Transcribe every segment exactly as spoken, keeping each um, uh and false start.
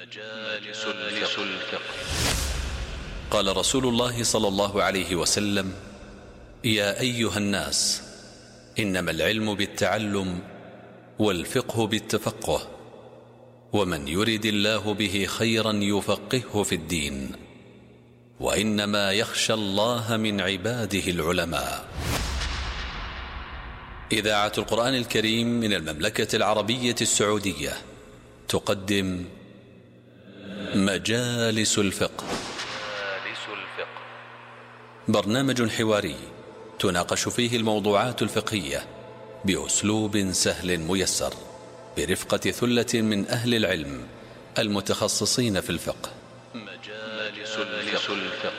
مجالس الفقه. قال رسول الله صلى الله عليه وسلم: يا أيها الناس، إنما العلم بالتعلم والفقه بالتفقه، ومن يرد الله به خيرا يفقهه في الدين، وإنما يخشى الله من عباده العلماء. إذاعة القرآن الكريم من المملكة العربية السعودية تقدم مجالس الفقه. برنامج حواري تناقش فيه الموضوعات الفقهية بأسلوب سهل ميسر، برفقة ثلة من أهل العلم المتخصصين في الفقه. مجالس الفقه.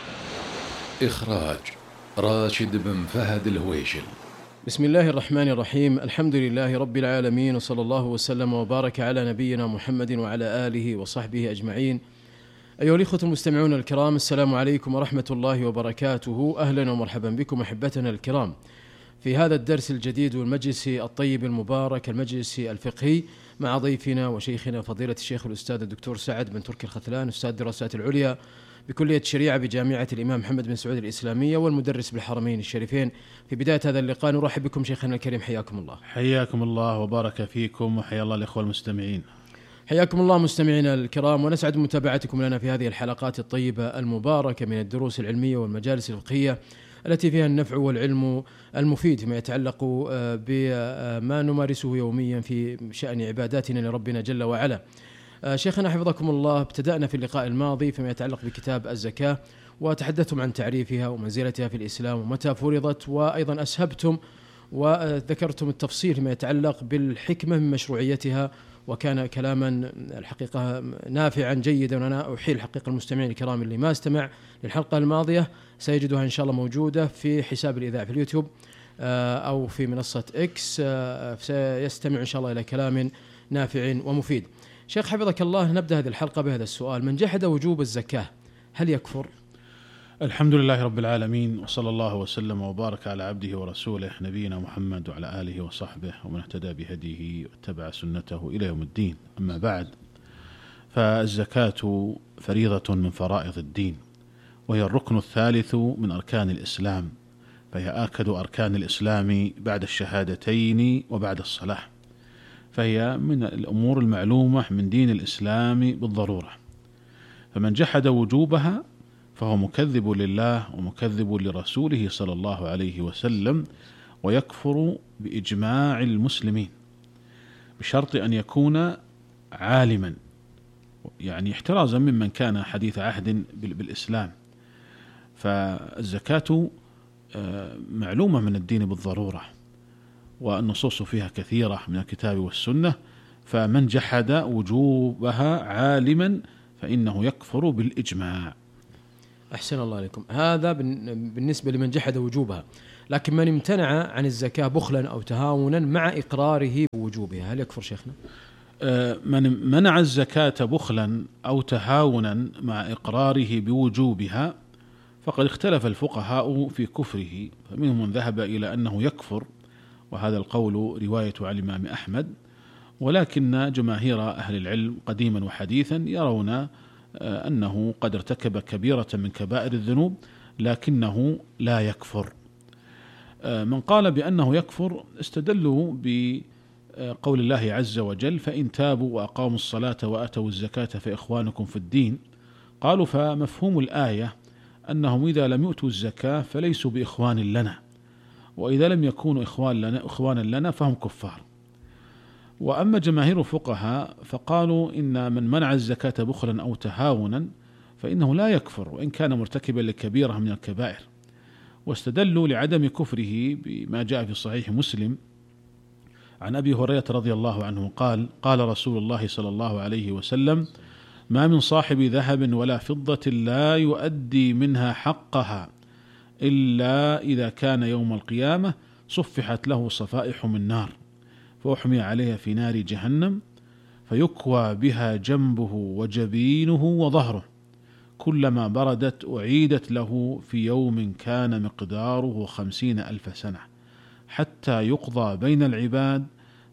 إخراج راشد بن فهد الهويشل. بسم الله الرحمن الرحيم. الحمد لله رب العالمين، وصلى الله وسلم وبارك على نبينا محمد وعلى آله وصحبه أجمعين. أيها الإخوة المستمعون الكرام، السلام عليكم ورحمة الله وبركاته. أهلا ومرحبا بكم أحبتنا الكرام في هذا الدرس الجديد والمجلس الطيب المبارك، المجلس الفقهي، مع ضيفنا وشيخنا فضيلة الشيخ الأستاذ الدكتور سعد بن تركي الختلان، أستاذ الدراسات العليا بكلية الشريعة بجامعة الإمام محمد بن سعود الإسلامية والمدرس بالحرمين الشريفين. في بداية هذا اللقاء نرحب بكم شيخنا الكريم، حياكم الله. حياكم الله وبارك فيكم، وحيا الله الإخوة المستمعين. حياكم الله مستمعينا الكرام، ونسعد متابعتكم لنا في هذه الحلقات الطيبة المباركة من الدروس العلمية والمجالس الفقهية التي فيها النفع والعلم المفيد فيما يتعلق بما نمارسه يوميا في شأن عباداتنا لربنا جل وعلا. شيخنا حفظكم الله، ابتدأنا في اللقاء الماضي فيما يتعلق بكتاب الزكاة، وتحدثتم عن تعريفها ومنزلتها في الإسلام ومتى فرضت، وأيضا أسهبتم وذكرتم التفصيل فيما يتعلق بالحكمة من مشروعيتها، وكان كلاما الحقيقة نافعا جيدا. وأنا أحيل الحقيقة المستمعين الكرام اللي ما استمع للحلقة الماضية سيجدها إن شاء الله موجودة في حساب الإذاعة في اليوتيوب أو في منصة إكس، سيستمع إن شاء الله إلى كلام نافع ومفيد. شيخ حفظك الله، نبدأ هذه الحلقة بهذا السؤال: من جحد وجوب الزكاة هل يكفر؟ الحمد لله رب العالمين، وصلى الله وسلم وبارك على عبده ورسوله نبينا محمد وعلى آله وصحبه ومن اهتدى بهديه واتبع سنته إلى يوم الدين. أما بعد، فالزكاة فريضة من فرائض الدين، وهي الركن الثالث من أركان الإسلام، فهي آكد أركان الإسلام بعد الشهادتين وبعد الصلاة، فهي من الأمور المعلومة من دين الإسلام بالضرورة. فمن جحد وجوبها فهو مكذب لله ومكذب لرسوله صلى الله عليه وسلم، ويكفر بإجماع المسلمين، بشرط أن يكون عالما، يعني احترازا ممن كان حديث عهد بالإسلام. فالزكاة معلومة من الدين بالضرورة، والنصوص فيها كثيرة من الكتاب والسنة، فمن جحد وجوبها عالما فإنه يكفر بالإجماع. أحسن الله عليكم. هذا بالنسبة لمن جحد وجوبها، لكن من امتنع عن الزكاة بخلا أو تهاونا مع إقراره بوجوبها هل يكفر شيخنا؟ من منع الزكاة بخلا أو تهاونا مع إقراره بوجوبها فقد اختلف الفقهاء في كفره، فمنهم من ذهب إلى أنه يكفر، وهذا القول رواية عن الإمام أحمد، ولكن جماهير أهل العلم قديما وحديثا يرون أنه قد ارتكب كبيرة من كبائر الذنوب لكنه لا يكفر. من قال بأنه يكفر استدلوا بقول الله عز وجل: فإن تابوا وأقاموا الصلاة وآتوا الزكاة فإخوانكم في الدين. قالوا فمفهوم الآية أنهم إذا لم يؤتوا الزكاة فليسوا بإخوان لنا، وإذا لم يكونوا إخوان لنا إخوانا لنا فهم كفار. وأما جماهير الفقهاء فقالوا إن من منع الزكاة بخلا أو تهاونا فإنه لا يكفر وإن كان مرتكبا لكبيرة من الكبائر، واستدلوا لعدم كفره بما جاء في صحيح مسلم عن أبي هريرة رضي الله عنه قال: قال رسول الله صلى الله عليه وسلم: ما من صاحب ذهب ولا فضة لا يؤدي منها حقها إلا إذا كان يوم القيامة صفحت له صفائح من نار، فأحمي عليها في نار جهنم، فيكوى بها جنبه وجبينه وظهره، كلما بردت أعيدت له في يوم كان مقداره خمسين ألف سنة، حتى يقضى بين العباد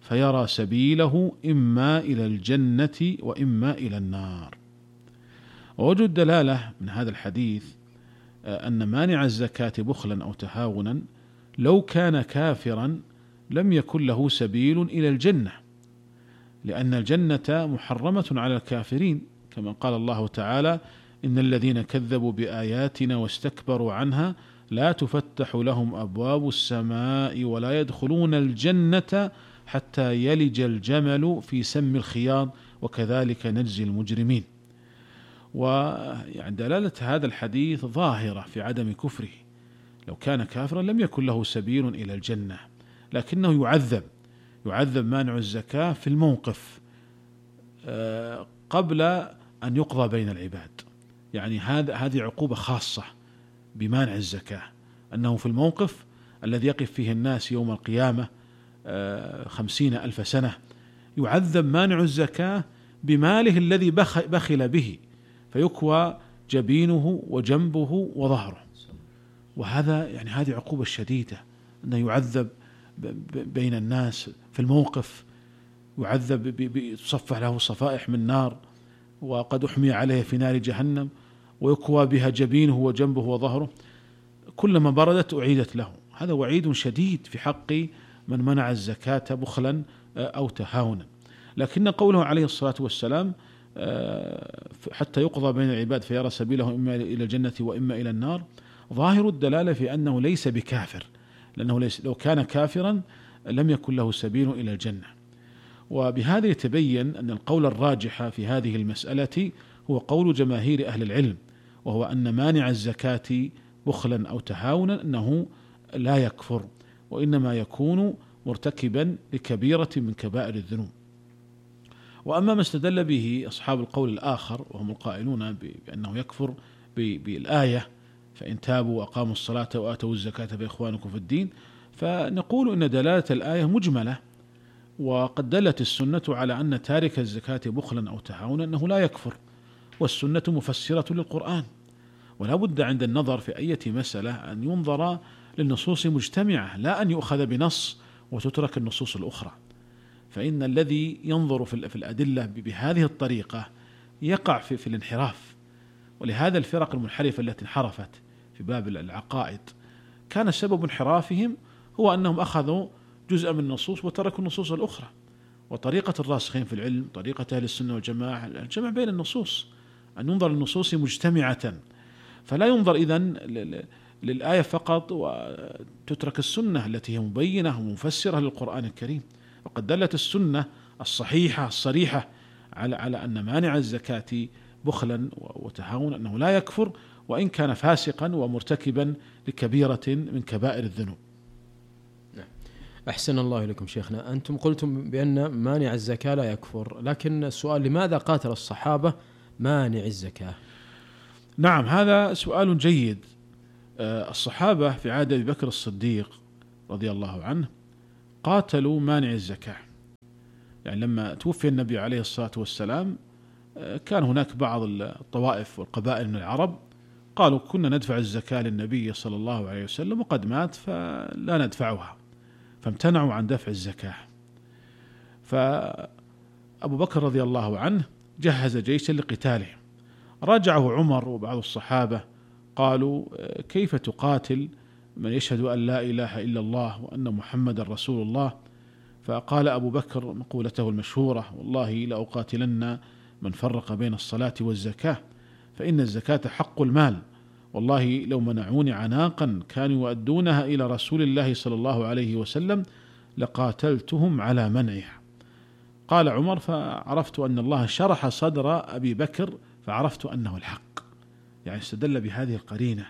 فيرى سبيله إما إلى الجنة وإما إلى النار. ووجه الدلالة من هذا الحديث أن مانع الزكاة بخلا أو تهاونا لو كان كافرا لم يكن له سبيل إلى الجنة، لأن الجنة محرمة على الكافرين، كما قال الله تعالى: إن الذين كذبوا بآياتنا واستكبروا عنها لا تفتح لهم أبواب السماء ولا يدخلون الجنة حتى يلج الجمل في سم الخياط وكذلك نجزي المجرمين. ويعني دلالة هذا الحديث ظاهرة في عدم كفره، لو كان كافرا لم يكن له سبيل إلى الجنة، لكنه يعذب يعذب مانع الزكاة في الموقف قبل أن يقضى بين العباد. يعني هذا هذه عقوبة خاصة بمانع الزكاة، أنه في الموقف الذي يقف فيه الناس يوم القيامة خمسين ألف سنة يعذب مانع الزكاة بماله الذي بخل به، فيكوى جبينه وجنبه وظهره. وهذا يعني هذه عقوبة شديدة، أنه يعذب بين الناس في الموقف، يعذب بتصفح له صفائح من نار وقد أحمي عليه في نار جهنم، ويكوى بها جبينه وجنبه وظهره، كلما بردت أعيدت له. هذا وعيد شديد في حق من منع الزكاة بخلا أو تهاونا. لكن قوله عليه الصلاة والسلام حتى يقضى بين العباد فيرى سبيله إما إلى الجنة وإما إلى النار، ظاهر الدلالة في أنه ليس بكافر، لأنه ليس لو كان كافرا لم يكن له سبيل إلى الجنة. وبهذا يتبين أن القول الراجح في هذه المسألة هو قول جماهير أهل العلم، وهو أن مانع الزكاة بخلا أو تهاونا أنه لا يكفر، وإنما يكون مرتكبا لكبيرة من كبائر الذنوب. وأما ما استدل به أصحاب القول الآخر وهم القائلون بأنه يكفر بالآية فإن تابوا وأقاموا الصلاة وآتوا الزكاة فإخوانكم في الدين، فنقول إن دلالة الآية مجملة، وقد دلت السنة على أن تارك الزكاة بخلا أو تهاونا أنه لا يكفر، والسنة مفسرة للقرآن. ولا بد عند النظر في أي مسألة أن ينظر للنصوص مجتمعة، لا أن يؤخذ بنص وتترك النصوص الأخرى، فإن الذي ينظر في الأدلة بهذه الطريقة يقع في, في الانحراف. ولهذا الفرق المنحرفة التي انحرفت في باب العقائد كان سبب انحرافهم هو أنهم أخذوا جزء من النصوص وتركوا النصوص الأخرى. وطريقة الراسخين في العلم، طريقة أهل السنة والجماعة، الجمع بين النصوص، أن ينظر للنصوص مجتمعة، فلا ينظر إذن للآية فقط وتترك السنة التي هي مبينة ومفسرة للقرآن الكريم. وقد دلت السنة الصحيحة الصريحة على على أن مانع الزكاة بخلا وتهاونا أنه لا يكفر، وإن كان فاسقا ومرتكبا لكبيرة من كبائر الذنوب. أحسن الله إليكم شيخنا. أنتم قلتم بأن مانع الزكاة لا يكفر، لكن السؤال: لماذا قاتل الصحابة مانع الزكاة؟ نعم، هذا سؤال جيد. الصحابة في عهد أبي بكر الصديق رضي الله عنه قاتلوا مانع الزكاة. يعني لما توفي النبي عليه الصلاة والسلام كان هناك بعض الطوائف والقبائل من العرب قالوا: كنا ندفع الزكاة للنبي صلى الله عليه وسلم وقد مات فلا ندفعها، فامتنعوا عن دفع الزكاة. فأبو بكر رضي الله عنه جهز جيشا لقتاله، راجعه عمر وبعض الصحابة قالوا: كيف تقاتل من يشهد أن لا إله إلا الله وأن محمد رسول الله؟ فقال أبو بكر مقولته المشهورة: والله لأقاتلن من فرق بين الصلاة والزكاة، فإن الزكاة حق المال، والله لو منعوني عناقا كانوا يؤدونها إلى رسول الله صلى الله عليه وسلم لقاتلتهم على منعها. قال عمر: فعرفت أن الله شرح صدر أبي بكر فعرفت أنه الحق. يعني استدل بهذه القرينة.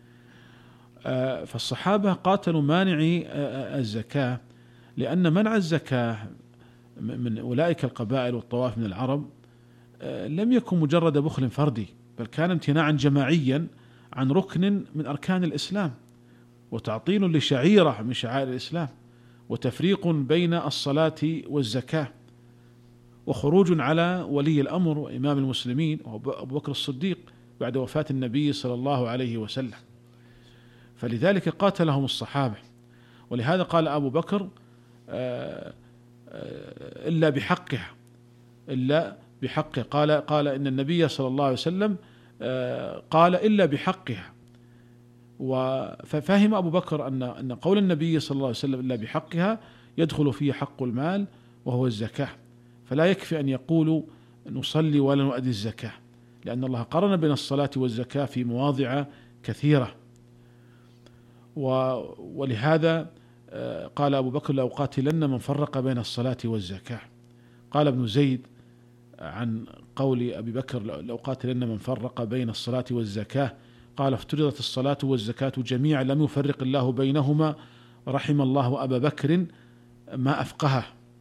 فالصحابة قاتلوا مانعي الزكاة لأن منع الزكاة من أولئك القبائل والطوائف من العرب لم يكن مجرد بخل فردي، بل كان امتناعا جماعيا عن ركن من أركان الإسلام، وتعطيل لشعيرة من شعائر الإسلام، وتفريق بين الصلاة والزكاة، وخروج على ولي الأمر وإمام المسلمين أبو بكر الصديق بعد وفاة النبي صلى الله عليه وسلم. فلذلك قاتلهم الصحابة. ولهذا قال أبو بكر: إلا بحقها، إلا بحقها. قال قال إن النبي صلى الله عليه وسلم قال إلا بحقها. ففهم أبو بكر أن أن قول النبي صلى الله عليه وسلم إلا بحقها يدخل فيه حق المال وهو الزكاة، فلا يكفي أن يقولوا نصلي ولا نؤدي الزكاة، لأن الله قرن بين الصلاة والزكاة في مواضع كثيرة. ولهذا قال أبو بكر لأقاتلن من فرق بين الصلاة والزكاة. قال ابن زيد عن قول أبي بكر لأقاتلن من فرق بين الصلاة والزكاة، قال افترضت الصلاة والزكاة جميعا لم يفرق الله بينهما، رحم الله أبا بكر ما أفقهه.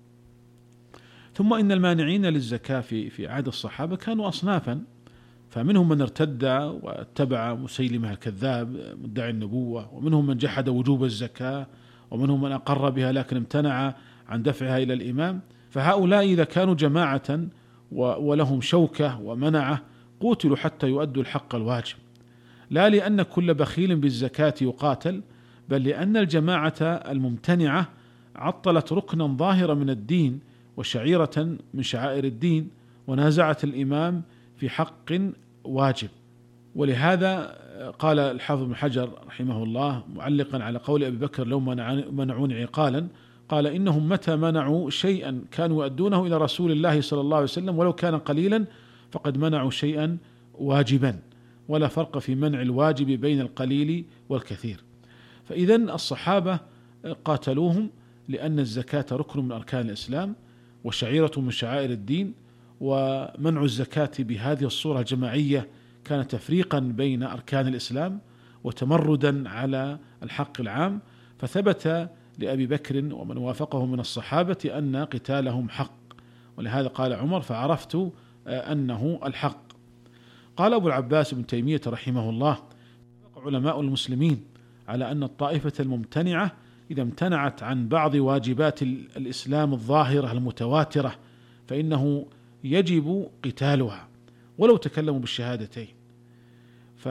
ثم إن المانعين للزكاة في في عهد الصحابة كانوا أصنافا، فمنهم من ارتد واتبع مسيلمة الكذاب مدعي النبوة، ومنهم من جحد وجوب الزكاة، ومنهم من أقر بها لكن امتنع عن دفعها إلى الإمام. فهؤلاء إذا كانوا جماعة ولهم شوكة ومنعة قوتلوا حتى يؤدوا الحق الواجب، لا لأن كل بخيل بالزكاة يقاتل، بل لأن الجماعة الممتنعة عطلت ركنا ظاهرا من الدين وشعيرة من شعائر الدين، ونازعت الإمام في حق واجب. ولهذا قال الحافظ بن حجر رحمه الله معلقا على قول أبي بكر لو منعوني عقالا، قال إنهم متى منعوا شيئا كانوا يؤدونه إلى رسول الله صلى الله عليه وسلم ولو كان قليلا فقد منعوا شيئا واجبا، ولا فرق في منع الواجب بين القليل والكثير. فإذن الصحابة قاتلوهم لأن الزكاة ركن من أركان الإسلام وشعيرة من شعائر الدين، ومنع الزكاة بهذه الصورة الجماعية كان تفريقا بين أركان الإسلام وتمردا على الحق العام، فثبت لأبي بكر ومن وافقه من الصحابة أن قتالهم حق، ولهذا قال عمر فعرفت أنه الحق. قال أبو العباس ابن تيمية رحمه الله علماء المسلمين على أن الطائفة الممتنعة إذا امتنعت عن بعض واجبات الإسلام الظاهرة المتواترة فإنه يجب قتالها ولو تكلموا بالشهادتين. ف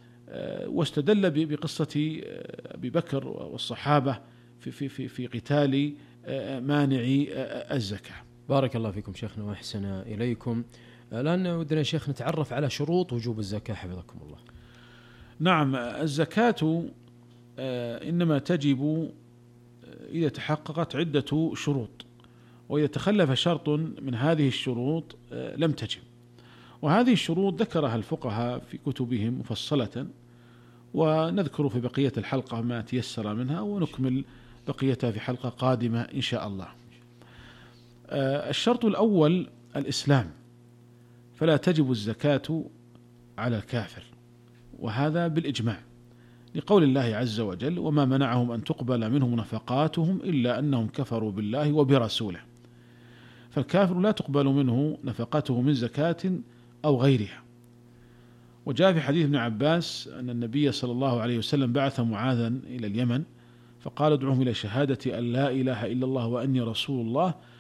واستدل بقصة أبي بكر والصحابة في في في في قتال مانعي الزكاة. بارك الله فيكم شيخنا وأحسن إليكم. الآن ودنا شيخ نتعرف على شروط وجوب الزكاة حفظكم الله. نعم، الزكاة إنما تجب إذا تحققت عدة شروط، وإذا تخلف شرط من هذه الشروط لم تجب. وهذه الشروط ذكرها الفقهاء في كتبهم مفصلة، ونذكر في بقية الحلقة ما تيسر منها، ونكمل بقيتها في حلقة قادمة إن شاء الله. الشرط الأول الإسلام، فلا تجب الزكاة على الكافر، وهذا بالإجماع لقول الله عز وجل وما منعهم أن تقبل منهم نفقاتهم إلا أنهم كفروا بالله وبرسوله. فالكافر لا تقبل منه نفقته من زكاة أو غيرها. وجاء في حديث ابن عباس أن النبي صلى الله عليه وسلم بعث معاذا إلى اليمن فقال ادعوهم إلى شهادة أن لا إله إلا الله وأني رسول الله،